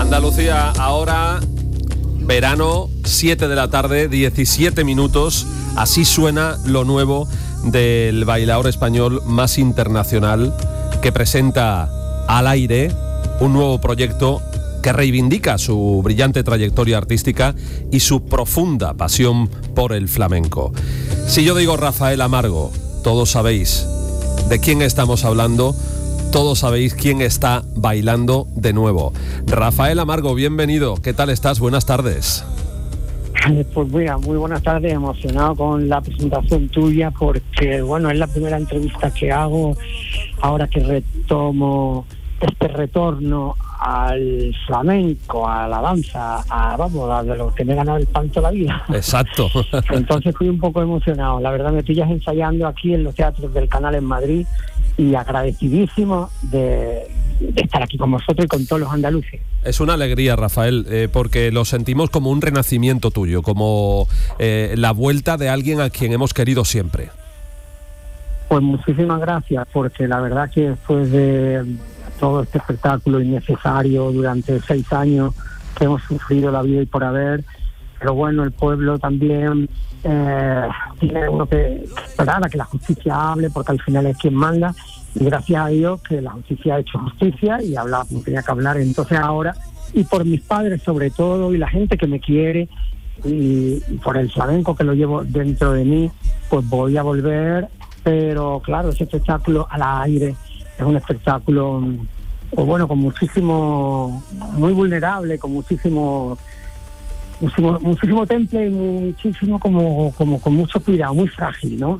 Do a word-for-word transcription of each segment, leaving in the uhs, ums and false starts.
Andalucía, ahora verano, siete de la tarde, diecisiete minutos. Así suena lo nuevo del bailaor español más internacional, que presenta al aire un nuevo proyecto que reivindica su brillante trayectoria artística y su profunda pasión por el flamenco. Si yo digo Rafael Amargo, todos sabéis de quién estamos hablando, todos sabéis quién está bailando de nuevo. Rafael Amargo, bienvenido. ¿Qué tal estás? Buenas tardes. Pues mira, muy buenas tardes, emocionado con la presentación tuya porque, bueno, es la primera entrevista que hago ahora que retomo este retorno al flamenco, a la danza, a, vamos, a de lo que me he ganado el pan toda la vida. Exacto. Entonces fui un poco emocionado. La verdad, me pillas ensayando aquí en los teatros del Canal en Madrid y agradecidísimo de, de estar aquí con vosotros y con todos los andaluces. Es una alegría, Rafael, eh, porque lo sentimos como un renacimiento tuyo, como eh, la vuelta de alguien a quien hemos querido siempre. Pues muchísimas gracias, porque la verdad que después de todo este espectáculo innecesario durante seis años que hemos sufrido la vida y por haber, pero bueno, el pueblo también eh, tiene uno que esperar a que la justicia hable, porque al final es quien manda, y gracias a Dios que la justicia ha hecho justicia y habla como tenía que hablar. Entonces ahora, y por mis padres sobre todo, y la gente que me quiere, y, y por el flamenco que lo llevo dentro de mí, pues voy a volver. Pero claro, ese espectáculo al aire es un espectáculo, pues bueno, con muchísimo, muy vulnerable, con muchísimo, muchísimo, muchísimo temple y muchísimo como, como con mucho cuidado, muy frágil, ¿no?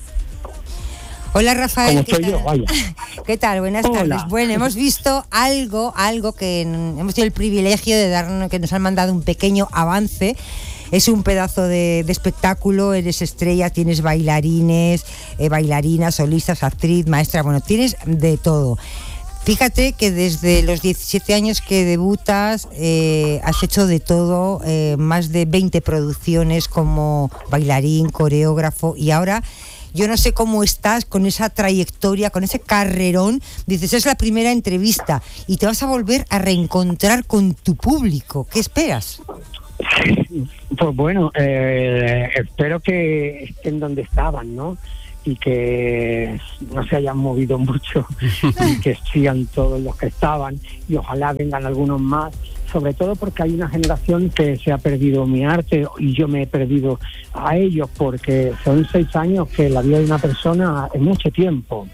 Hola Rafael, ¿qué tal? Yo, vaya. ¿Qué tal? Buenas Hola. tardes. Bueno, hemos visto algo, algo que hemos tenido el privilegio de darnos, que nos han mandado un pequeño avance. Es un pedazo de, de espectáculo, eres estrella, tienes bailarines, eh, bailarinas, solistas, actriz, maestra, bueno, tienes de todo. Fíjate que desde los diecisiete años que debutas eh, has hecho de todo, eh, más de veinte producciones como bailarín, coreógrafo, y ahora yo no sé cómo estás con esa trayectoria, con ese carrerón. Dices, es la primera entrevista y te vas a volver a reencontrar con tu público. ¿Qué esperas? Pues bueno, eh, espero que estén donde estaban, ¿no? Y que no se hayan movido mucho y que sigan todos los que estaban, y ojalá vengan algunos más, sobre todo porque hay una generación que se ha perdido mi arte y yo me he perdido a ellos, porque son seis años que la vida de una persona es mucho tiempo,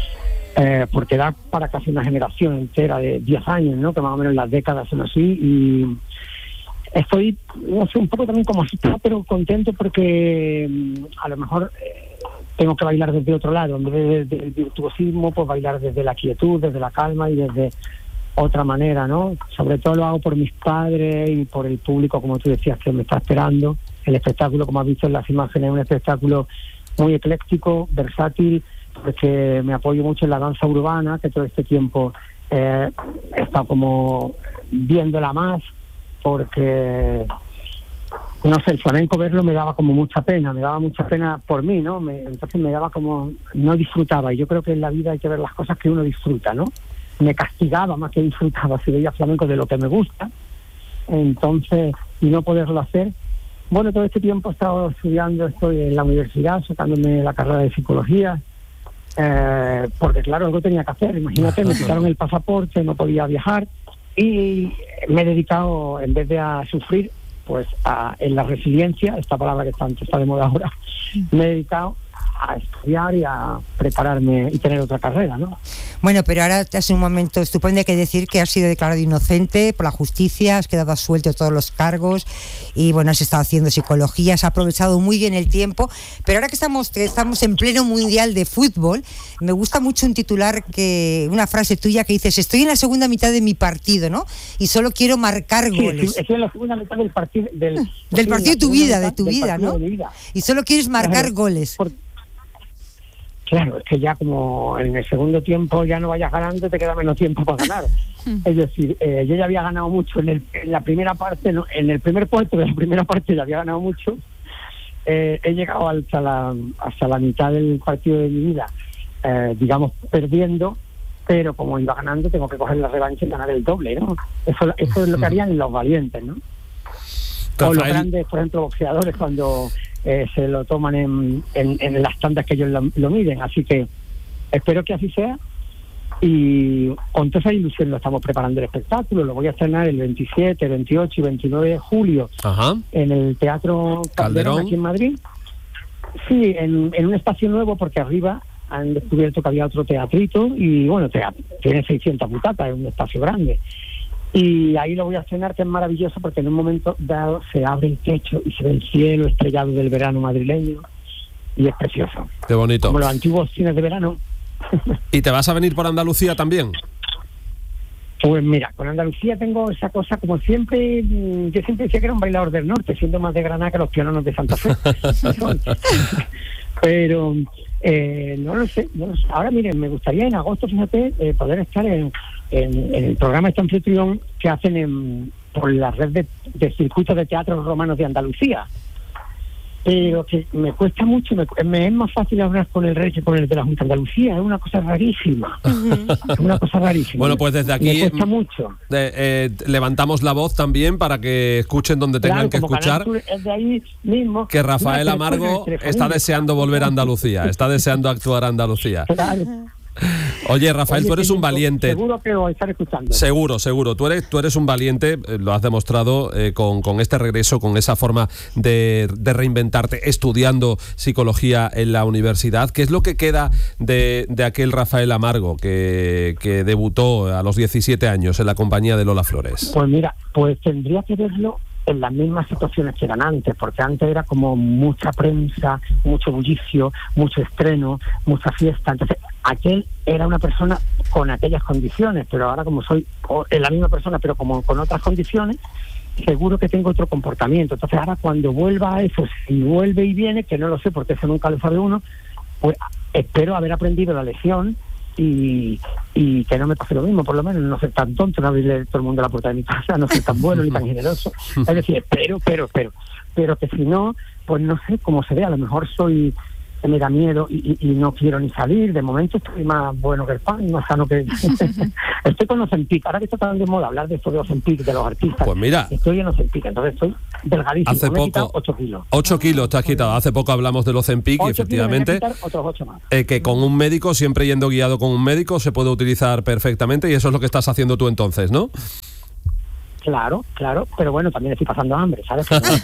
eh, porque da para casi una generación entera de diez años, ¿no? Que más o menos las décadas son así, y estoy, no sé, un poco también como asustado, pero contento porque a lo mejor eh, tengo que bailar desde otro lado, en vez del virtuosismo, pues bailar desde la quietud, desde la calma y desde otra manera, ¿no? Sobre todo lo hago por mis padres y por el público, como tú decías, que me está esperando. El espectáculo, como has visto en las imágenes, es un espectáculo muy ecléctico, versátil, porque me apoyo mucho en la danza urbana, que todo este tiempo eh, he estado como viéndola más, porque no sé, el flamenco verlo me daba como mucha pena, me daba mucha pena por mí, ¿no? Me, entonces me daba como, no disfrutaba, y yo creo que en la vida hay que ver las cosas que uno disfruta, ¿no? Me castigaba más que disfrutaba si veía flamenco de lo que me gusta, entonces, y no poderlo hacer. Bueno, todo este tiempo he estado estudiando, estoy en la universidad, sacándome la carrera de psicología, eh, porque claro, algo tenía que hacer. Imagínate, me quitaron el pasaporte, no podía viajar, y me he dedicado, en vez de a sufrir, pues a, en la resiliencia, esta palabra que tanto está de moda ahora, me he dedicado a estudiar y a prepararme y tener otra carrera, ¿no? Bueno, pero ahora es un momento estupendo. Hay que decir que has sido declarado inocente por la justicia, has quedado absuelto de todos los cargos y bueno, has estado haciendo psicología, has aprovechado muy bien el tiempo, pero ahora que estamos, que estamos en pleno mundial de fútbol, me gusta mucho un titular, que una frase tuya que dices, estoy en la segunda mitad de mi partido, ¿no? Y solo quiero marcar sí, goles. Estoy en la segunda mitad del partido del, del partido de tu vida, de tu vida, ¿no? De vida. Y solo quieres marcar claro, goles. Por... Claro, es que ya como en el segundo tiempo ya no vayas ganando, te queda menos tiempo para ganar. Es decir, eh, yo ya había ganado mucho en, el, en la primera parte, no, en el primer puerto de la primera parte ya había ganado mucho. Eh, he llegado hasta la, hasta la mitad del partido de mi vida, eh, digamos, perdiendo, pero como iba ganando tengo que coger la revancha y ganar el doble, ¿no? Eso, eso es lo que harían los valientes, ¿no? O los grandes, por ejemplo, boxeadores cuando eh, se lo toman en, en, en las tandas que ellos lo, lo miden. Así que espero que así sea. Y con toda esa ilusión lo estamos preparando el espectáculo. Lo voy a estrenar el veintisiete, veintiocho y veintinueve de julio. Ajá. En el Teatro Calderón, Calderón, aquí en Madrid. Sí, en, en un espacio nuevo, porque arriba han descubierto que había otro teatrito y bueno, teatro, tiene seiscientas butacas, es un espacio grande. Y ahí lo voy a estrenar, que es maravilloso, porque en un momento dado se abre el techo y se ve el cielo estrellado del verano madrileño y es precioso. Qué bonito. Como los antiguos cines de verano. ¿Y te vas a venir por Andalucía también? Pues mira, con Andalucía tengo esa cosa, como siempre, yo siempre decía que era un bailador del norte, siendo más de Granada que los piononos de Santa Fe. Pero eh, no lo sé, no lo sé. Ahora miren, me gustaría en agosto, fíjate, eh, poder estar en, en, en el programa este anfitrión que hacen en, por la red de, de circuitos de teatros romanos de Andalucía. Pero que me cuesta mucho, me, me es más fácil hablar con el rey que con el de la Junta de Andalucía, es una cosa rarísima, es una cosa rarísima. Bueno, pues desde aquí me cuesta mucho. Eh, eh, levantamos la voz también para que escuchen donde tengan claro, que escuchar. Es de ahí mismo, que Rafael Amargo está deseando volver a Andalucía, está deseando actuar a Andalucía. Claro. Oye, Rafael, Oye, tú eres un valiente. Seguro que lo estar escuchando. Seguro, seguro. Tú eres, tú eres un valiente, eh, lo has demostrado eh, con, con este regreso, con esa forma de, de reinventarte, estudiando psicología en la universidad. ¿Qué es lo que queda de, de aquel Rafael Amargo que, que debutó a los diecisiete años en la compañía de Lola Flores? Pues mira, pues tendría que verlo en las mismas situaciones que eran antes, porque antes era como mucha prensa, mucho bullicio, mucho estreno, mucha fiesta. Entonces, aquel era una persona con aquellas condiciones, pero ahora como soy la misma persona, pero como con otras condiciones, seguro que tengo otro comportamiento. Entonces, ahora cuando vuelva a eso, si vuelve y viene, que no lo sé porque eso nunca lo sabe uno, pues espero haber aprendido la lección y, y que no me pase lo mismo, por lo menos no ser tan tonto, no abrirle todo el mundo la puerta de mi casa, no ser tan bueno ni tan generoso. Es decir, espero, pero, pero, pero que si no, pues no sé cómo se ve, a lo mejor soy, me da miedo y, y, y no quiero ni salir. De momento estoy más bueno que el pan, más sano que... Estoy con Ozempic, ahora que está tan de moda hablar de esto de Ozempic, de los artistas. Pues mira, estoy en Ozempic, entonces estoy delgadísimo. Hace me poco, he quitado ocho kilos. ocho kilos te has quitado. Hace poco hablamos del Ozempic y efectivamente kilos, otros ocho más. Eh, que con un médico, siempre yendo guiado con un médico, se puede utilizar perfectamente y eso es lo que estás haciendo tú entonces, ¿no? Claro, claro, pero bueno, también estoy pasando hambre, ¿sabes?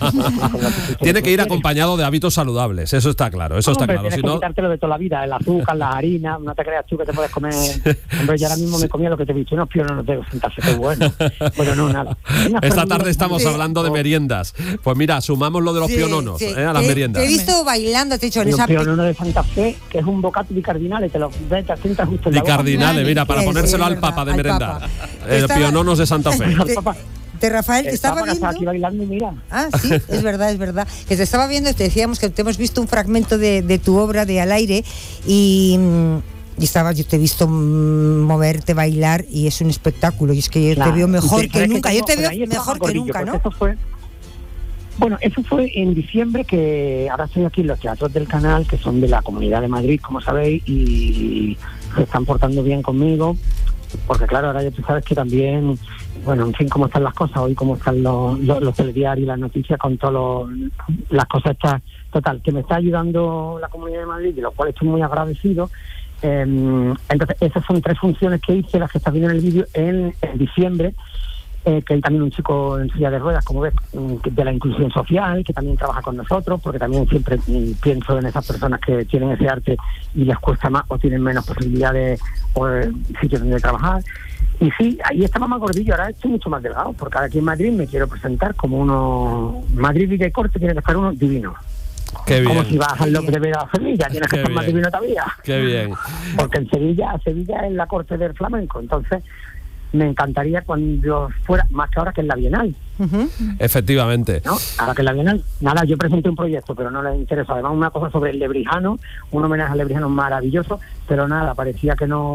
Tiene que ir acompañado de hábitos saludables, eso está claro, eso no, está hombre, claro. Tienes si que no... quitártelo de toda la vida, el azúcar, la harina, no te creas tú que te puedes comer. Hombre, yo ahora mismo me comía lo que te he dicho, unos piononos de sentarse, qué bueno. Bueno, no, nada. Venga, esta tarde estamos sí. hablando de meriendas. Pues mira, sumamos lo de los sí, piononos sí. ¿eh? a las te, meriendas. Te he visto bailando, te he dicho en un esa... pionono de Santa Fe, que es un bocata di cardinale, te lo ves, te sientas justo en la boca. Di cardinale, mira, para sí, ponérselo sí, al verdad, Papa de merendar. Eh, estaba... Piononos de Santa Fe. De Rafael, te estaba viendo. Aquí bailando, mira. Ah, sí, es verdad, es verdad. Que te estaba viendo, te decíamos que te hemos visto un fragmento de, de tu obra de Al aire y, y estaba, yo te he visto moverte, bailar y es un espectáculo. Y es que yo claro, te veo mejor que, que nunca. Que tengo, yo te veo mejor que nunca, ¿no? Eso fue, bueno, eso fue en diciembre, que ahora estoy aquí en los teatros del Canal, que son de la Comunidad de Madrid, como sabéis, y se están portando bien conmigo. Porque claro, ahora ya tú sabes que también, bueno, en fin, cómo están las cosas, hoy cómo están los, los, los telediarios y las noticias con todas las cosas estas, total, que me está ayudando la Comunidad de Madrid, de lo cual estoy muy agradecido. Eh, entonces, esas son tres funciones que hice, las que estás viendo en el vídeo, en, en diciembre, eh, que hay también un chico en silla de ruedas, como ves, de la inclusión social, que también trabaja con nosotros, porque también siempre pienso en esas personas que tienen ese arte y les cuesta más o tienen menos posibilidades o sitios donde trabajar. Y sí, ahí estaba más gordillo, ahora estoy mucho más delgado, porque aquí en Madrid me quiero presentar como uno... Madrid, Villa y Corte tiene que estar uno divino. Qué bien. Como si vas al López de Vega a Sevilla, tienes que estar más divino todavía. Qué bien. Porque en Sevilla, Sevilla es la corte del flamenco, entonces... me encantaría cuando fuera, más que ahora que en la Bienal. Uh-huh. Efectivamente. ¿No? Ahora que en la Bienal, nada, yo presenté un proyecto, pero no les interesa. Además, una cosa sobre el Lebrijano, un homenaje al Lebrijano maravilloso, pero nada, parecía que no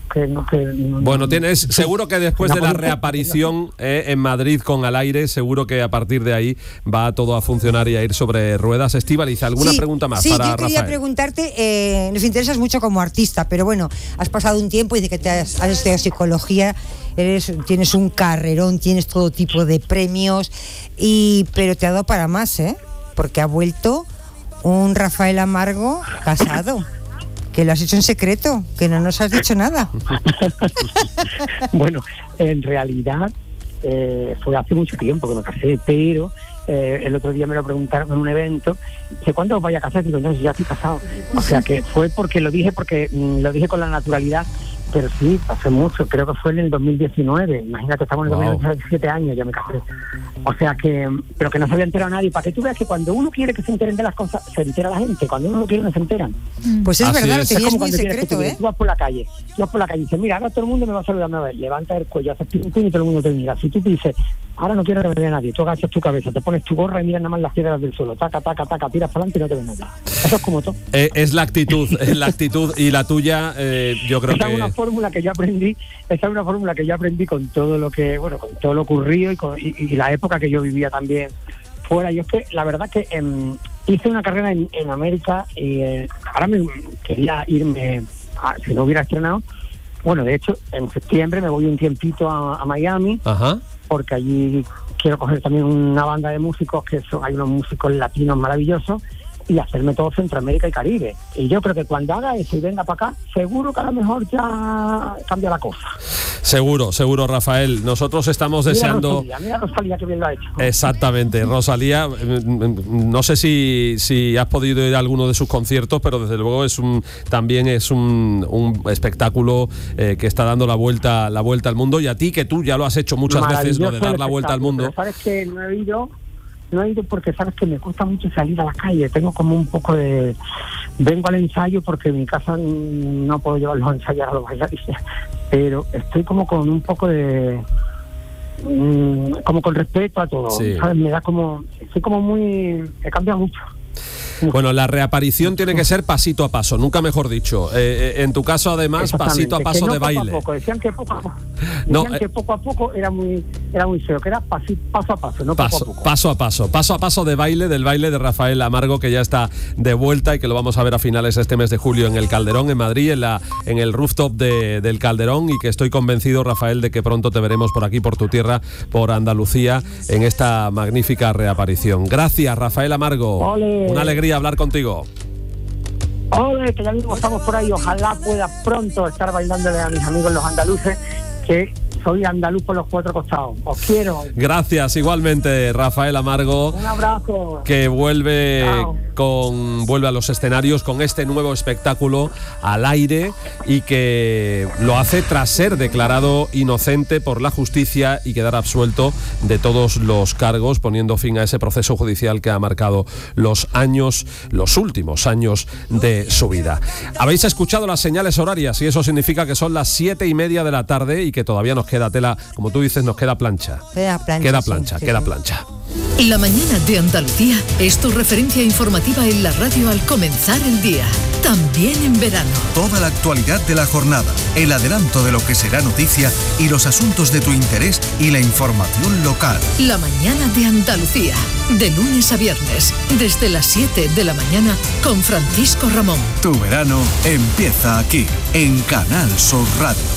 que no que no, bueno, tienes sí, seguro que después de la Napoli- reaparición eh, en Madrid con Al Aire, seguro que a partir de ahí va todo a funcionar y a ir sobre ruedas. Estíbaliz, ¿alguna Sí, pregunta más sí, para yo quería Rafael? preguntarte, eh, nos interesas mucho como artista, pero bueno, has pasado un tiempo y de que te has, has estudiado psicología, eres, tienes un carrerón, tienes todo tipo de premios, y pero te ha dado para más, ¿eh? Porque ha vuelto un Rafael Amargo casado, que lo has hecho en secreto, que no nos has dicho nada. Bueno, en realidad eh, fue hace mucho tiempo que me casé, pero eh, el otro día me lo preguntaron en un evento, ¿de cuándo os vais a casar? Digo, no, ya estoy casado. O sea que fue porque lo dije, porque mm, lo dije con la naturalidad, pero sí, hace mucho, creo que fue en el dos mil diecinueve, imagínate, estamos en el Wow. dos mil diecisiete años, ya me casé. O sea que, pero que no se había enterado nadie, para que tú veas que cuando uno quiere que se enteren de las cosas, se entera la gente, cuando uno no quiere no se enteran. Pues es Así verdad, es. lo Es tenías muy cuando tienes que secreto, subir, ¿eh? tú vas por la calle, tú vas por la calle y dices, mira, ahora todo el mundo me va a saludar, me va a ver, levanta el cuello, haces pim, pim, y todo el mundo te mira. Si tú te dices, ahora no quiero que me vea nadie, tú agachas tu cabeza, te pones tu gorra y miras nada más las piedras del suelo, taca, taca, taca, tiras para adelante y no te ves nada. Eso es como todo. Eh, es la actitud, es la actitud y la tuya, eh, yo creo Esa es una que... fórmula que yo aprendí, esa es una fórmula que yo aprendí con todo lo que, bueno, con todo lo ocurrido y, con, y, y la época que yo vivía también fuera. Yo es que la verdad que eh, hice una carrera en, en América y eh, ahora me quería irme, a, si no hubiera estrenado, bueno, de hecho en septiembre me voy un tiempito a, a Miami, Ajá. porque allí quiero coger también una banda de músicos, que son, hay unos músicos latinos maravillosos, y hacerme todo Centroamérica y Caribe. Y yo creo que cuando haga eso y venga para acá, seguro que a lo mejor ya cambia la cosa. Seguro, seguro, Rafael. Nosotros estamos Mira deseando... Rosalía, mira Rosalía que bien lo ha hecho. Exactamente, Rosalía, no sé si, si has podido ir a alguno de sus conciertos, pero desde luego es un también es un, un espectáculo eh, que está dando la vuelta la vuelta al mundo, y a ti, que tú ya lo has hecho muchas veces, lo de dar la vuelta al mundo. Pero sabes que no he ido, no he ido porque sabes que me cuesta mucho salir a la calle, tengo como un poco de... Vengo al ensayo porque en mi casa no puedo llevar los ensayos a los bailarines, pero estoy como con un poco de... Mm, como con respeto a todo, Sí. ¿sabes? Me da como... Estoy como muy... He cambiado mucho. Bueno, la reaparición tiene que ser pasito a paso, nunca mejor dicho. Eh, eh, en tu caso, además, pasito a Exactamente, paso que no de poco baile. A poco. Decían que poco a poco, No, decían eh, que poco a poco era muy era muy feo, que era pasi- paso a paso, no Paso, poco a poco. paso a paso, paso a paso de baile, del baile de Rafael Amargo, que ya está de vuelta y que lo vamos a ver a finales de este mes de julio en el Calderón, en Madrid, en la en el rooftop de, del Calderón, y que estoy convencido, Rafael, de que pronto te veremos por aquí, por tu tierra, por Andalucía, en esta magnífica reaparición. Gracias, Rafael Amargo. Ole. Una alegría hablar contigo. Ole, que ya mismo estamos por ahí, ojalá pueda pronto estar bailándole a mis amigos los andaluces, que soy andaluz por los cuatro costados. Os quiero. Gracias, igualmente, Rafael Amargo. Un abrazo. Que vuelve Chao. con vuelve a los escenarios con este nuevo espectáculo Al Aire, y que lo hace tras ser declarado inocente por la justicia y quedar absuelto de todos los cargos, poniendo fin a ese proceso judicial que ha marcado los años, los últimos años de su vida. Habéis escuchado las señales horarias, y eso significa que son las siete y media de la tarde y que todavía nos queda tela, como tú dices, nos queda plancha. Queda plancha, Queda sí, plancha, sí, queda sí. plancha. La mañana de Andalucía es tu referencia informativa en la radio al comenzar el día, también en verano. Toda la actualidad de la jornada, el adelanto de lo que será noticia y los asuntos de tu interés y la información local. La mañana de Andalucía, de lunes a viernes, desde las siete de la mañana, con Francisco Ramón. Tu verano empieza aquí, en Canal Sur Radio.